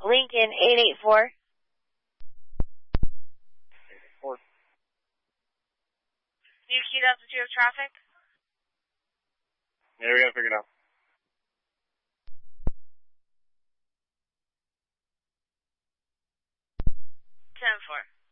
Lincoln 884. 4. You queued up to have traffic? Yeah, we gotta figure it out. 10-4.